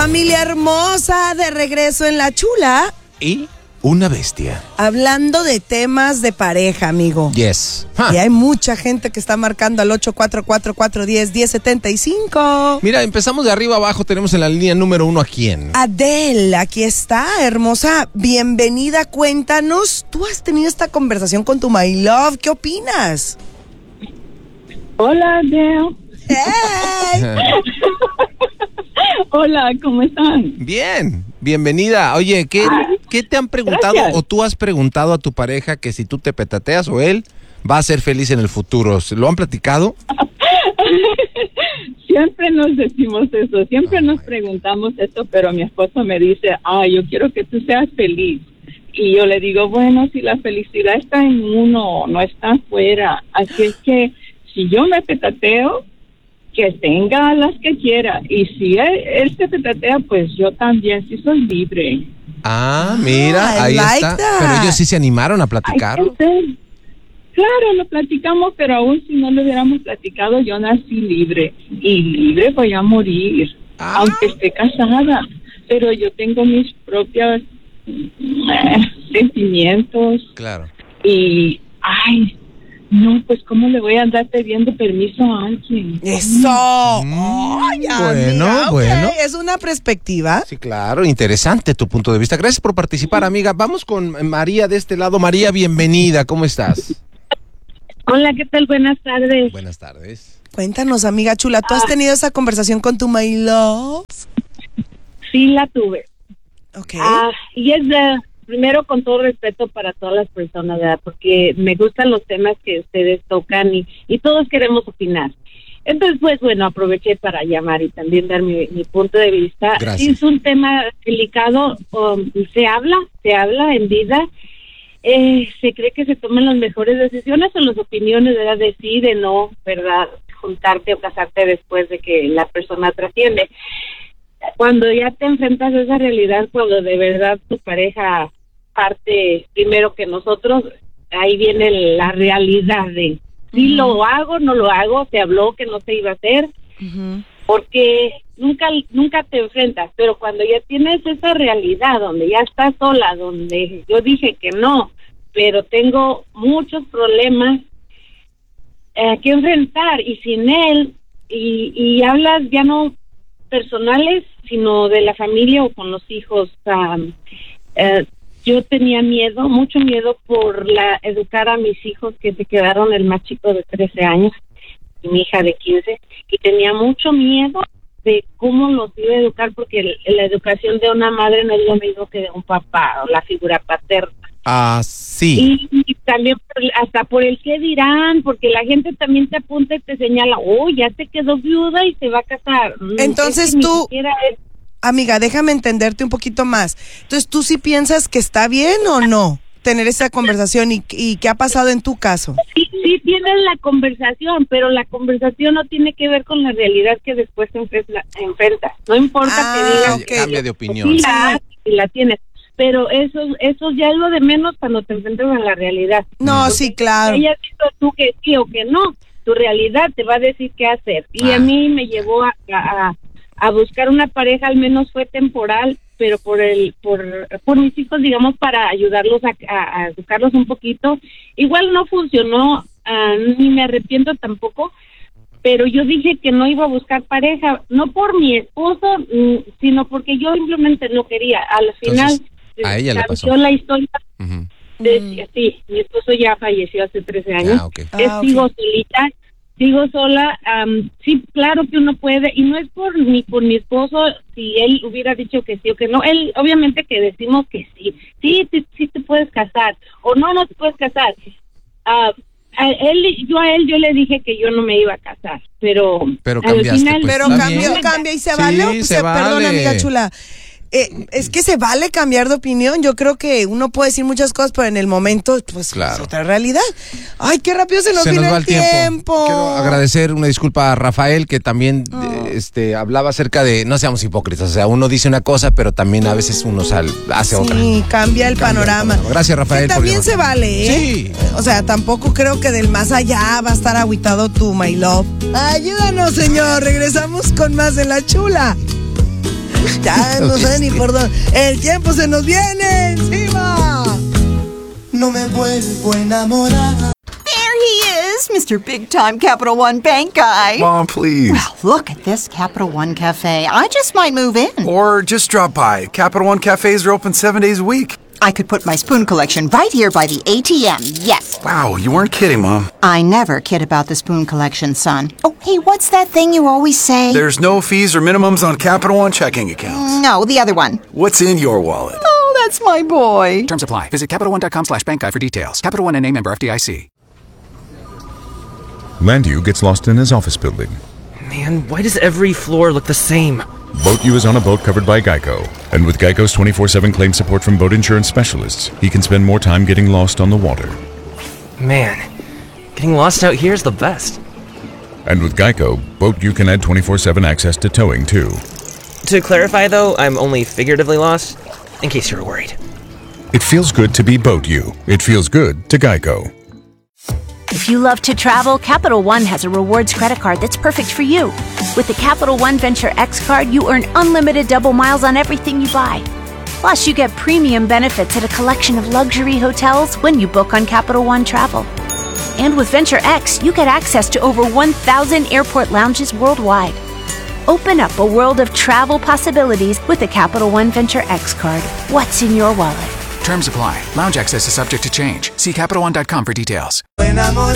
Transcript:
Familia hermosa, de regreso en La Chula. Y una bestia. Hablando de temas de pareja, amigo. Yes. Y hay mucha gente que está marcando al 844-410-1075. Mira, empezamos de arriba abajo. Tenemos en la línea número 1 a quién. Adele, aquí está, hermosa. Bienvenida, cuéntanos. ¿Tú has tenido esta conversación con tu my love? ¿Qué opinas? Hola, Adele. ¡Hey! Hola, ¿cómo están? Bien, bienvenida. Oye, ¿qué te han preguntado? Gracias. ¿O tú has preguntado a tu pareja que si tú te petateas o él va a ser feliz en el futuro? ¿Lo han platicado? Siempre nos decimos eso, siempre nos preguntamos eso, pero mi esposo me dice, yo quiero que tú seas feliz. Y yo le digo, bueno, si la felicidad está en uno, no está afuera. Así es que si yo me petateo, que tenga las que quiera. Y si él se petatea, pues yo también, sí soy libre. Mira, ahí like está. that. Pero ellos sí se animaron a platicarlo. Claro, lo platicamos, pero aún si no lo hubiéramos platicado, yo nací libre. Y libre voy a morir, aunque esté casada. Pero yo tengo mis propios sentimientos. Claro. Y, no, pues ¿cómo le voy a andar pidiendo permiso a alguien? ¡Eso! Ay, amiga, bueno. ok, es una perspectiva. Sí, claro, interesante tu punto de vista. Gracias por participar, amiga. Vamos con María de este lado. María, bienvenida. ¿Cómo estás? Hola, ¿qué tal? Buenas tardes. Buenas tardes. Cuéntanos, amiga chula, ¿tú has tenido esa conversación con tu my love? Sí, la tuve. Ok. Y es primero con todo respeto para todas las personas, ¿verdad? Porque me gustan los temas que ustedes tocan y todos queremos opinar. Entonces, pues bueno, aproveché para llamar y también dar mi punto de vista. Gracias. Sí, es un tema delicado, se habla en vida. Se cree que se toman las mejores decisiones o las opiniones, ¿verdad? De sí, de no, ¿verdad? Juntarte o casarte después de que la persona trasciende. Cuando ya te enfrentas a esa realidad, cuando de verdad tu pareja parte primero que nosotros, ahí viene la realidad de si lo hago, no lo hago, se habló que no se iba a hacer, porque nunca te enfrentas, pero cuando ya tienes esa realidad donde ya estás sola, donde yo dije que no, pero tengo muchos problemas que enfrentar y sin él, y hablas ya no personales, sino de la familia o con los hijos. Yo tenía miedo, mucho miedo por educar a mis hijos, que se quedaron, el más chico de 13 años y mi hija de 15, y tenía mucho miedo de cómo los iba a educar, porque la educación de una madre no es lo mismo que de un papá o la figura paterna. Sí. Y también hasta por el qué dirán, porque la gente también te apunta y te señala, ya se quedó viuda y se va a casar. Entonces tú, amiga, déjame entenderte un poquito más. Entonces, ¿tú sí piensas que está bien o no tener esa conversación y qué ha pasado en tu caso? Sí tienes la conversación, pero la conversación no tiene que ver con la realidad que después te enfrentas. No importa que digas okay. Cambia de opinión. Sí, la tienes. Pero eso ya es lo de menos cuando te enfrentas a la realidad. No, porque sí, claro. ella dijo tú que sí o que no, tu realidad te va a decir qué hacer. Y a mí me llevó a buscar una pareja, al menos fue temporal, pero por mis hijos, digamos, para ayudarlos a educarlos un poquito. Igual no funcionó, ni me arrepiento tampoco, pero yo dije que no iba a buscar pareja, no por mi esposo, sino porque yo simplemente no quería. Al final, entonces, a ella le pasó la historia. Uh-huh. Sí, mi esposo ya falleció hace 13 años. Okay. Sigo solita, sigo sola. Sí, claro que uno puede, y no es ni por mi esposo, si él hubiera dicho que sí o que no. Él, obviamente que decimos que sí te puedes casar, o no te puedes casar. Yo le dije que yo no me iba a casar, pero cambiaste, al final, pues, Pero cambia y se vale. Sí, se vale. Perdona, amiga chula. Es que se vale cambiar de opinión. Yo creo que uno puede decir muchas cosas, pero en el momento, pues, claro, es otra realidad. Ay, qué rápido se nos va el tiempo. Quiero agradecer una disculpa a Rafael, que también hablaba acerca de no seamos hipócritas. O sea, uno dice una cosa, pero también a veces uno hace otra. Sí, cambia el panorama. Gracias, Rafael. Que también se vale, ¿eh? Sí. O sea, tampoco creo que del más allá va a estar agüitado tu my love. Ayúdanos, señor. Regresamos con más de La Chula. Ya no sé ni por dónde. El tiempo se nos viene encima. No me vuelvo a enamorar. There he is, Mr. Big Time Capital One Bank guy. Mom, please. Well, look at this Capital One Cafe. I just might move in. Or just drop by. Capital One cafes are open 7 days a week. I could put my spoon collection right here by the ATM, yes. Wow, you weren't kidding, Mom. I never kid about the spoon collection, son. Oh, hey, what's that thing you always say? There's no fees or minimums on Capital One checking accounts. No, the other one. What's in your wallet? Oh, that's my boy. Terms apply. Visit CapitalOne.com/bank guide for details. Capital One N.A. member FDIC. Landu gets lost in his office building. Man, why does every floor look the same? BoatU is on a boat covered by Geico. And with Geico's 24/7 claim support from boat insurance specialists, he can spend more time getting lost on the water. Man, getting lost out here is the best. And with Geico, BoatU can add 24/7 access to towing, too. To clarify, though, I'm only figuratively lost, in case you were worried. It feels good to be BoatU. It feels good to Geico. If you love to travel, Capital One has a rewards credit card that's perfect for you. With the Capital One Venture X card, you earn unlimited double miles on everything you buy. Plus, you get premium benefits at a collection of luxury hotels when you book on Capital One Travel. And with Venture X, you get access to over 1,000 airport lounges worldwide. Open up a world of travel possibilities with the Capital One Venture X card. What's in your wallet? Terms apply. Lounge access is subject to change. See CapitalOne.com for details. Enamorado.